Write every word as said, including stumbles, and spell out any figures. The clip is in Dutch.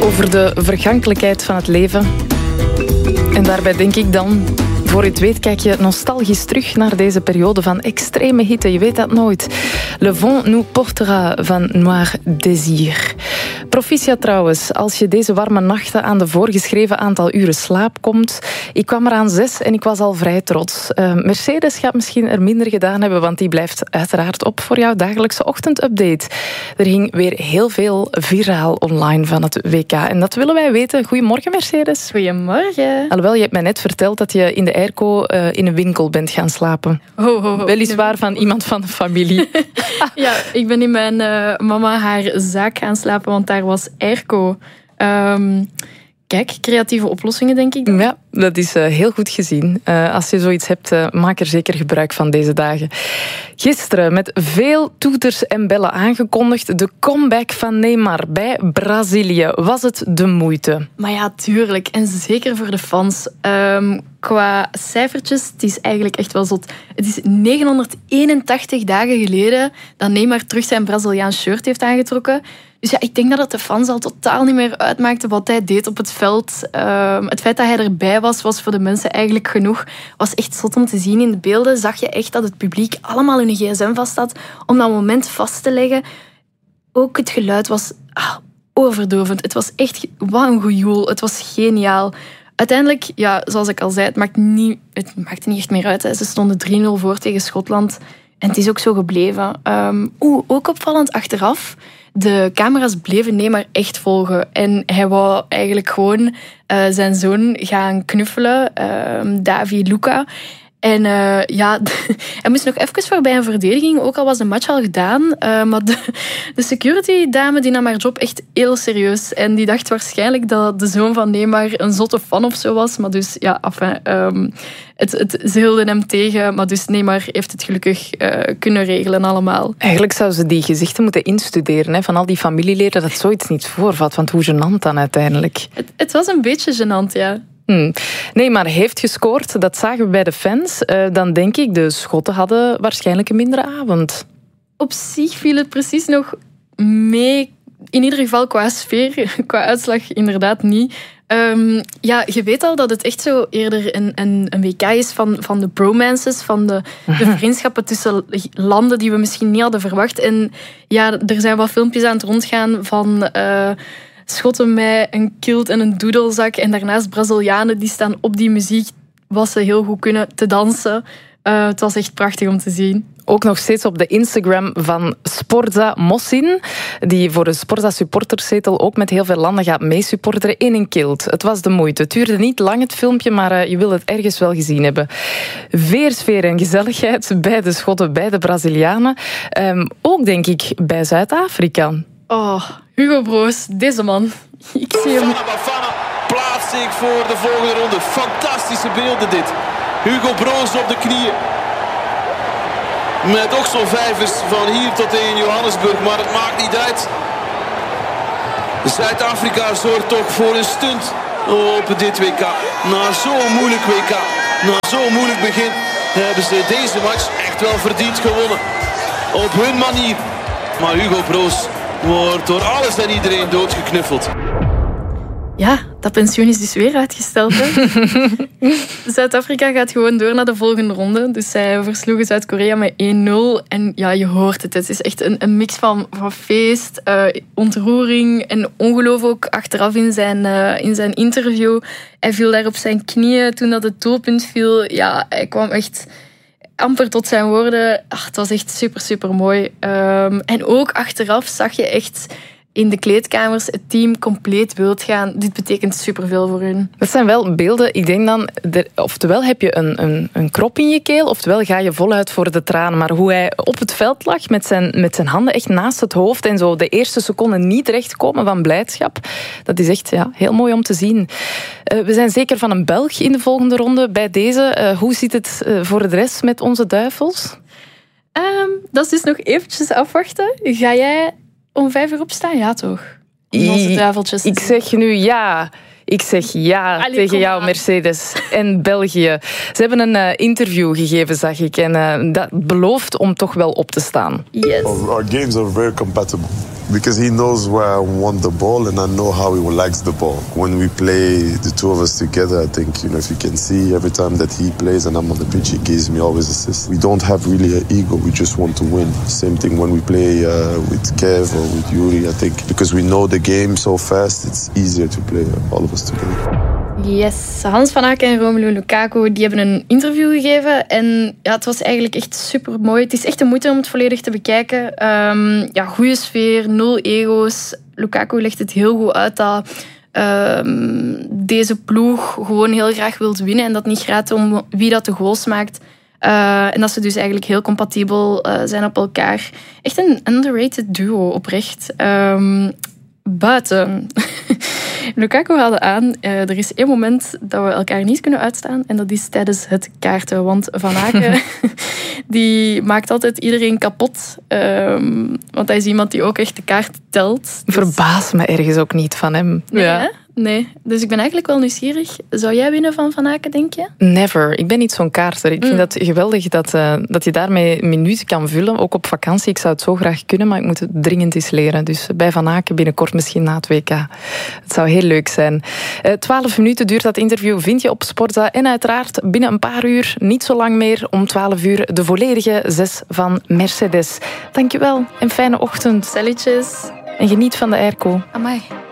over de vergankelijkheid van het leven. En daarbij denk ik dan, voor je het weet, kijk je nostalgisch terug naar deze periode van extreme hitte. Je weet dat nooit. Le vent nous portera van Noir Désir. Proficiat trouwens, als je deze warme nachten aan de voorgeschreven aantal uren slaap komt. Ik kwam er aan zes en ik was al vrij trots. Uh, Mercedes gaat misschien er minder gedaan hebben, want die blijft uiteraard op voor jouw dagelijkse ochtendupdate. Er ging weer heel veel viraal online van het W K. En dat willen wij weten. Goedemorgen, Mercedes. Goedemorgen. Alhoewel, je hebt mij net verteld dat je in de airco uh, in een winkel bent gaan slapen. Ho, ho, ho. Weliswaar van iemand van de familie. Ja, ik ben in mijn uh, mama haar zaak gaan slapen, want daar was airco. Um, kijk, creatieve oplossingen, denk ik. Dan. Ja, dat is uh, heel goed gezien. Uh, als je zoiets hebt, uh, maak er zeker gebruik van deze dagen. Gisteren, met veel toeters en bellen aangekondigd, de comeback van Neymar bij Brazilië. Was het de moeite? Maar ja, tuurlijk. En zeker voor de fans. Um, qua cijfertjes, het is eigenlijk echt wel zot. Het is negenhonderdeenentachtig dagen geleden dat Neymar terug zijn Braziliaans shirt heeft aangetrokken. Dus ja, ik denk dat het de fans al totaal niet meer uitmaakte wat hij deed op het veld. Uh, het feit dat hij erbij was, was voor de mensen eigenlijk genoeg. Was echt zot om te zien. In de beelden zag je echt dat het publiek allemaal hun gsm vast had om dat moment vast te leggen. Ook het geluid was ah, overdovend. Het was echt, wat een gejoel. Het was geniaal. Uiteindelijk, ja, zoals ik al zei, het maakt niet, het maakte niet echt meer uit. Hè. Ze stonden drie nul voor tegen Schotland. En het is ook zo gebleven. Um, Oeh, ook opvallend achteraf. De camera's bleven Neymar echt volgen. En hij wou eigenlijk gewoon uh, zijn zoon gaan knuffelen, uh, Davi Luca. En uh, ja, hij moest nog even voorbij een verdediging, ook al was de match al gedaan. Uh, maar de, de security dame die nam haar job echt heel serieus. En die dacht waarschijnlijk dat de zoon van Neymar een zotte fan of zo was. Maar dus, ja, enfin, um, het, het, ze hielden hem tegen. Maar dus Neymar heeft het gelukkig uh, kunnen regelen allemaal. Eigenlijk zouden ze die gezichten moeten instuderen, hè, van al die familieleden, dat zoiets niet voorvat. Want hoe gênant dan uiteindelijk? Het, het was een beetje gênant, ja. Hmm. Neymar heeft gescoord, dat zagen we bij de fans. Uh, dan denk ik, de Schotten hadden waarschijnlijk een mindere avond. Op zich viel het precies nog mee. In ieder geval qua sfeer, qua uitslag inderdaad niet. Um, ja, je weet al dat het echt zo eerder een, een, een W K is van, van de bromances, van de, de vriendschappen tussen landen die we misschien niet hadden verwacht. En ja, er zijn wat filmpjes aan het rondgaan van Uh, Schotten met een kilt en een doedelzak. En daarnaast Brazilianen die staan op die muziek, wat ze heel goed kunnen, te dansen. Uh, het was echt prachtig om te zien. Ook nog steeds op de Instagram van Sporza Mossin, die voor de Sporza supporterszetel ook met heel veel landen gaat meesupporteren in een kilt. Het was de moeite. Het duurde niet lang, het filmpje, maar uh, je wil het ergens wel gezien hebben. Veersfeer en gezelligheid bij de Schotten, bij de Brazilianen. Um, ook, denk ik, bij Zuid-Afrika. Oh, Hugo Broos, deze man. Ik zie hem. Bafana, Bafana plaatst zich voor de volgende ronde. Fantastische beelden dit. Hugo Broos op de knieën. Met ook zo'n vijvers van hier tot in Johannesburg. Maar het maakt niet uit. Zuid-Afrika zorgt toch voor een stunt op dit W K. Na zo'n moeilijk W K, na zo'n moeilijk begin, hebben ze deze match echt wel verdiend gewonnen. Op hun manier. Maar Hugo Broos wordt door alles en iedereen doodgeknuffeld. Ja, dat pensioen is dus weer uitgesteld. Zuid-Afrika gaat gewoon door naar de volgende ronde. Dus zij versloegen Zuid-Korea met één nul. En ja, je hoort het. Het is echt een, een mix van, van feest, uh, ontroering en ongeloof ook achteraf in zijn, uh, in zijn interview. Hij viel daar op zijn knieën toen dat het doelpunt viel. Ja, hij kwam echt amper tot zijn woorden. Ach, het was echt super, super mooi. Um, en ook achteraf zag je echt in de kleedkamers het team compleet wild gaan. Dit betekent superveel voor hun. Dat zijn wel beelden. Ik denk dan, oftewel heb je een, een, een krop in je keel, oftewel ga je voluit voor de tranen. Maar hoe hij op het veld lag, met zijn, met zijn handen echt naast het hoofd en zo de eerste seconden niet terechtkomen van blijdschap, dat is echt ja, heel mooi om te zien. Uh, we zijn zeker van een Belg in de volgende ronde bij deze. Uh, hoe zit het uh, voor de rest met onze duivels? Um, dat is dus nog eventjes afwachten. Ga jij om vijf uur opstaan? Ja, toch? Om onze duiveltjes te Ik zien. zeg nu ja. Ik zeg ja Allee, tegen jou, aan. Mercedes. En België. Ze hebben een uh, interview gegeven, zag ik. En uh, dat belooft om toch wel op te staan. Yes. Our games are very compatible. because he knows where I want the ball and I know how he likes the ball. When we play the two of us together, I think, you know, if you can see every time that he plays and I'm on the pitch, he gives me always assists. We don't have really an ego, we just want to win. Same thing when we play uh, with Kev or with Yuri, I think, because we know the game so fast, it's easier to play all of us together. Yes, Hans van Aken en Romelu Lukaku die hebben een interview gegeven. En ja, het was eigenlijk echt super mooi. Het is echt de moeite om het volledig te bekijken. Um, ja, goede sfeer, nul ego's. Lukaku legt het heel goed uit dat um, deze ploeg gewoon heel graag wil winnen. En dat niet gaat om wie dat de goals maakt. Uh, en dat ze dus eigenlijk heel compatibel uh, zijn op elkaar. Echt een underrated duo, oprecht. Um, buiten... Lukaku haalde aan, uh, er is één moment dat we elkaar niet kunnen uitstaan en dat is tijdens het kaarten. Want Van Aken die maakt altijd iedereen kapot. Um, want hij is iemand die ook echt de kaart telt. Dus... Verbaas me ergens ook niet van hem. Nee, ja. Hè? Nee, dus ik ben eigenlijk wel nieuwsgierig. Zou jij winnen van Van Aken, denk je? Never. Ik ben niet zo'n kaarter. Ik vind Mm. dat geweldig dat, uh, dat je daarmee minuten kan vullen. Ook op vakantie. Ik zou het zo graag kunnen, maar ik moet het dringend eens leren. Dus bij Van Aken binnenkort misschien na het W K. Het zou heel leuk zijn. Twaalf minuten duurt dat interview, vind je op Sporza. En uiteraard binnen een paar uur, niet zo lang meer, om twaalf uur de volledige zes van Mercedes. Dankjewel en fijne ochtend. Salutjes. En geniet van de airco. Amai.